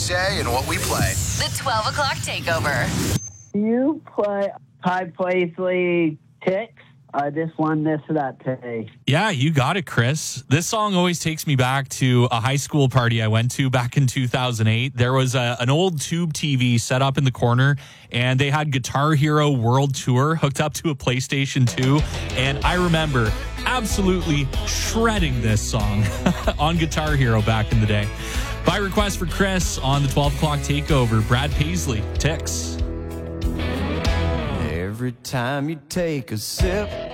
say and what we play. The 12 o'clock takeover. You play Ty Paisley Ticks. I just won this or that today. Yeah, you got it, Chris. This song always takes me back to a high school party I went to back in 2008. There was an old tube TV set up in the corner, and they had Guitar Hero World Tour hooked up to a PlayStation 2. And I remember absolutely shredding this song on Guitar Hero back in the day. By request for Chris on the 12 o'clock takeover, Brad Paisley, Ticks. Every time you take a sip,